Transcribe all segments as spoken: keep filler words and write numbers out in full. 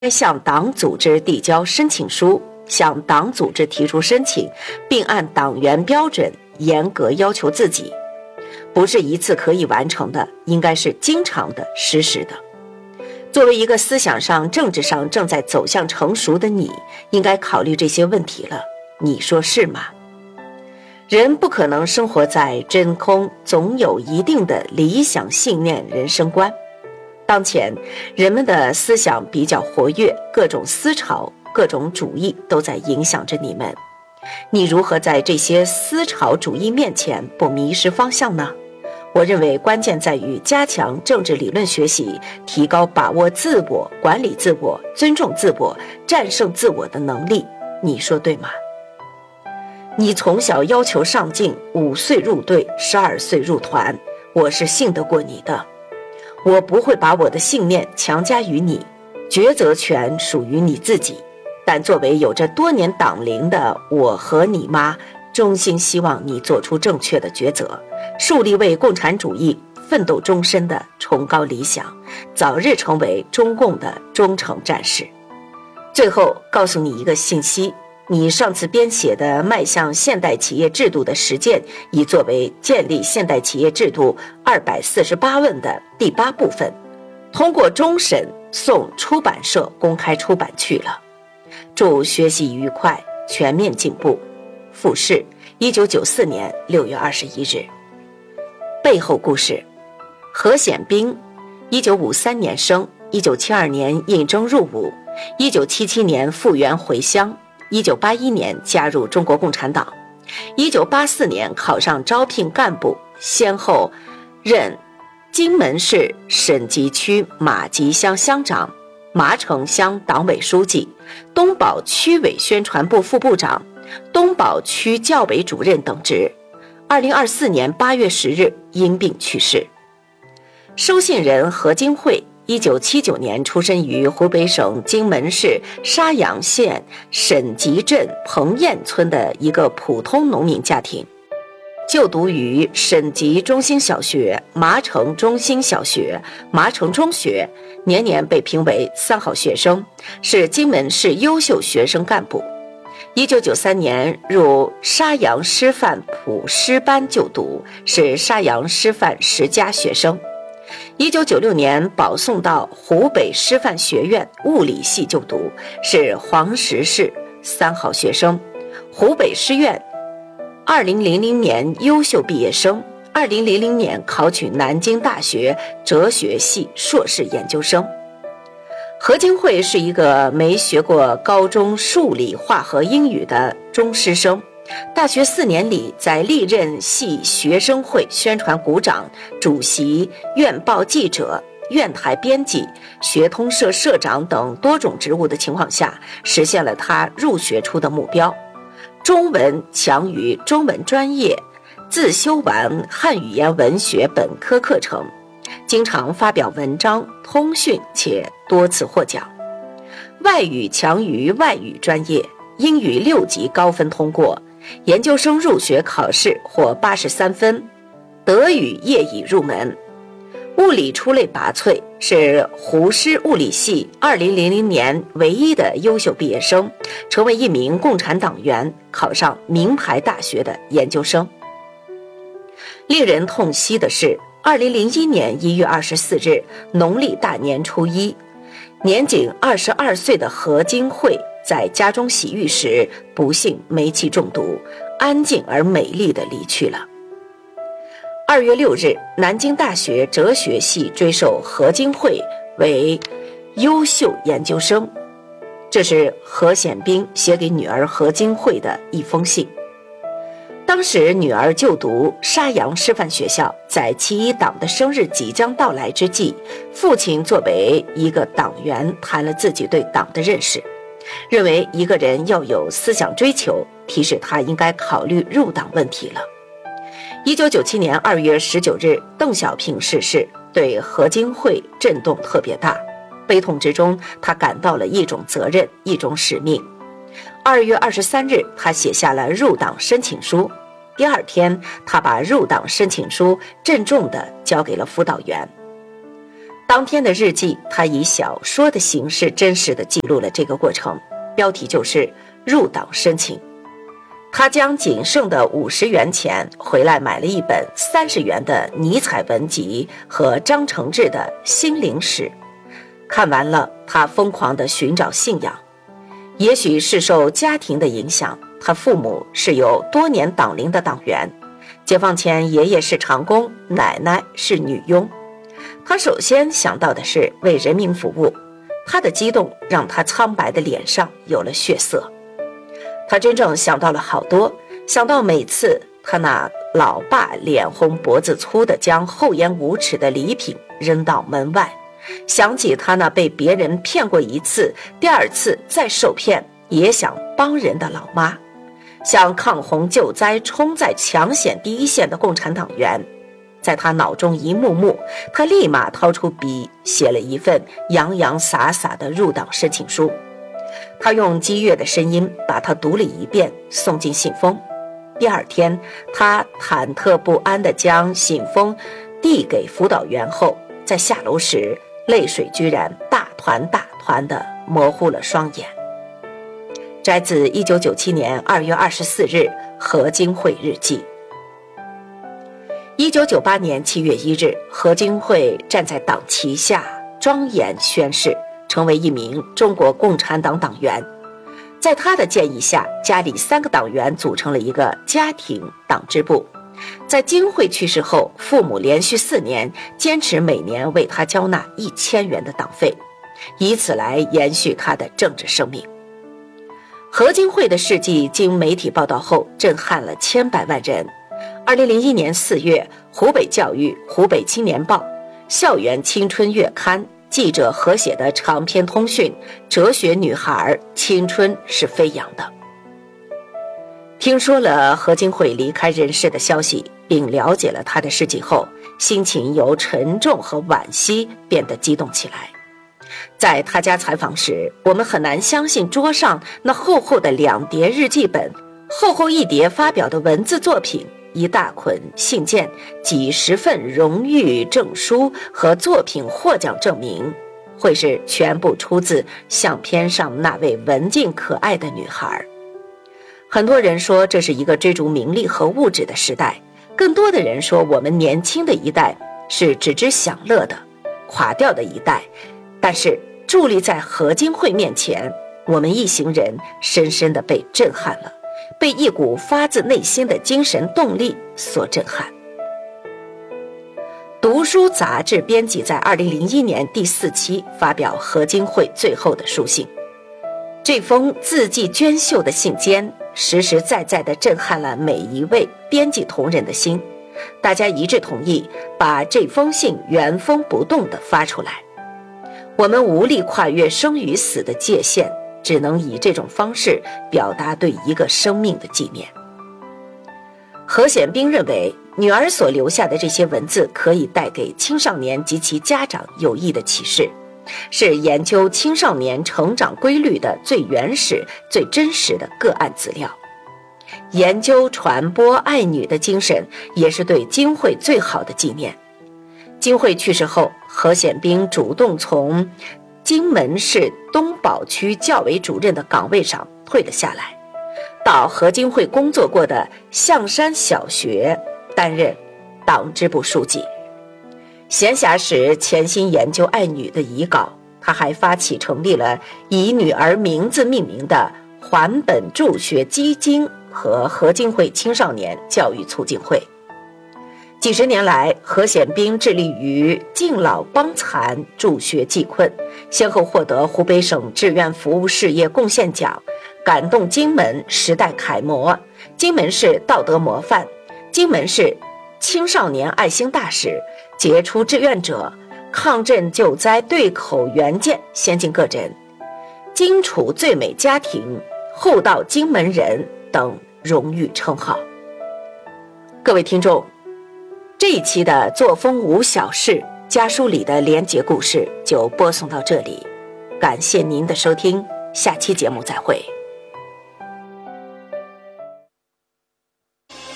向党组织递交申请书，向党组织提出申请，并按党员标准严格要求自己，不是一次可以完成的，应该是经常的、实时的。作为一个思想上、政治上正在走向成熟的你，应该考虑这些问题了，你说是吗？人不可能生活在真空，总有一定的理想信念、人生观。当前人们的思想比较活跃，各种思潮、各种主义都在影响着你们。你如何在这些思潮主义面前不迷失方向呢？我认为关键在于加强政治理论学习，提高把握自我、管理自我、尊重自我、战胜自我的能力。你说对吗？你从小要求上进，五岁入队，十二岁入团，我是信得过你的。我不会把我的信念强加于你，抉择权属于你自己。但作为有着多年党龄的我和你妈，衷心希望你做出正确的抉择，树立为共产主义奋斗终身的崇高理想，早日成为中共的忠诚战士。最后告诉你一个信息，你上次编写的《迈向现代企业制度的实践》已作为建立现代企业制度二百四十八问的第八部分，通过终审送出版社公开出版去了。祝学习愉快，全面进步。复试，一九九四年六月二十一日。背后故事：何显彬，一九五三年生，一九七二年应征入伍，一九七七年复员回乡。一九八一年加入中国共产党，一九八四年考上招聘干部，先后任荆门市审集区马集乡乡长、麻城乡党委书记、东宝区委宣传部副部长、东宝区教委主任等职。二零二四年八月十日因病去世。收信人何金惠，一九七九年出生于湖北省荆门市沙洋县沈集镇彭堰村的一个普通农民家庭，就读于沈集中心小学、麻城中心小学、麻城中学，年年被评为三好学生，是荆门市优秀学生干部。一九九三年入沙洋师范普师班就读，是沙洋师范十佳学生。一九九六年保送到湖北师范学院物理系就读，是黄石市三好学生。湖北师院二零零零年优秀毕业生，二零零零年考取南京大学哲学系硕士研究生。何金惠是一个没学过高中数理化和英语的中师生，大学四年里，在历任系学生会宣传股长、主席、院报记者、院台编辑、学通社社长等多种职务的情况下，实现了他入学初的目标。中文强于中文专业，自修完汉语言文学本科课程，经常发表文章、通讯，且多次获奖。外语强于外语专业，英语六级高分通过，研究生入学考试获八十三分，德语业已入门。物理出类拔萃，是湖师物理系二零零零年唯一的优秀毕业生，成为一名共产党员，考上名牌大学的研究生。令人痛惜的是，二零零一年一月二十四日，农历大年初一，年仅二十二岁的何金惠在家中洗浴时，不幸煤气中毒，安静而美丽地离去了。二月六日，南京大学哲学系追授何金惠为优秀研究生。这是何显彬写给女儿何金惠的一封信。当时女儿就读沙洋师范学校，在其一党的生日即将到来之际，父亲作为一个党员谈了自己对党的认识，认为一个人要有思想追求，提示他应该考虑入党问题了。一九九七年二月十九日，邓小平逝世，对何金惠震动特别大，悲痛之中，他感到了一种责任，一种使命。二月二十三日，他写下了入党申请书。第二天，他把入党申请书郑重地交给了辅导员。 当天的日记，他以小说的形式真实地记录了这个过程，标题就是入党申请。他将仅剩的五十元钱回来买了一本三十元的尼采文集和张承志的心灵史，看完了，他疯狂地寻找信仰。也许是受家庭的影响，他父母是有多年党龄的党员，解放前爷爷是长工，奶奶是女佣。他首先想到的是为人民服务，他的激动让他苍白的脸上有了血色。他真正想到了好多，想到每次他那老爸脸红脖子粗的将厚颜无耻的礼品扔到门外，想起他那被别人骗过一次，第二次再受骗也想帮人的老妈，想抗洪救灾冲在抢险第一线的共产党员。在他脑中一幕幕，他立马掏出笔写了一份洋洋洒洒的入党申请书。他用激越的声音把它读了一遍，送进信封。第二天，他忐忑不安地将信封递给辅导员后，在下楼时，泪水居然大团大团地模糊了双眼。摘自一九九七年二月二十四日何经惠日记。一九九八年七月一日，何经惠站在党旗下庄严宣誓，成为一名中国共产党党员。在他的建议下，家里三个党员组成了一个家庭党支部。在经惠去世后，父母连续四年坚持每年为他交纳一千元的党费，以此来延续他的政治生命。何经惠的事迹经媒体报道后，震撼了千百万人。二零零一年四月，湖北教育、湖北青年报、校园青春月刊记者合写的长篇通讯《哲学女孩，青春是飞扬的》。听说了何经惠离开人世的消息，并了解了他的事迹后，心情由沉重和惋惜变得激动起来。在他家采访时，我们很难相信桌上那厚厚的两叠日记本，厚厚一叠发表的文字作品，一大捆信件，几十份荣誉证书和作品获奖证明，会是全部出自相片上那位文静可爱的女孩。很多人说这是一个追逐名利和物质的时代，更多的人说我们年轻的一代是只知享乐的垮掉的一代。但是伫立在何经惠面前，我们一行人深深地被震撼了，被一股发自内心的精神动力所震撼。读书杂志编辑在二零零一年第四期发表何经惠最后的书信，这封字迹娟秀的信笺实实在在地震撼了每一位编辑同仁的心，大家一致同意把这封信原封不动地发出来。我们无力跨越生与死的界限，只能以这种方式表达对一个生命的纪念。何显兵认为，女儿所留下的这些文字可以带给青少年及其家长有益的启示，是研究青少年成长规律的最原始、最真实的个案资料。研究传播爱女的精神，也是对经惠最好的纪念。经惠去世后，何显兵主动从荆门市东宝区教委主任的岗位上退了下来，到何经惠工作过的象山小学担任党支部书记。闲暇时潜心研究爱女的遗稿，他还发起成立了以女儿名字命名的还本助学基金和何经惠青少年教育促进会。几十年来，何显兵致力于敬老帮残、助学济困，先后获得湖北省志愿服务事业贡献奖、感动荆门时代楷模、荆门市道德模范、荆门市青少年爱心大使、杰出志愿者、抗震救灾对口援建先进个人、荆楚最美家庭、厚道荆门人等荣誉称号。各位听众，这一期的作风无小事家书里的连结故事就播送到这里，感谢您的收听，下期节目再会。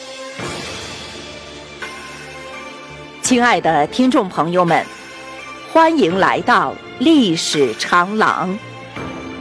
亲爱的听众朋友们， 欢迎来到历史长廊。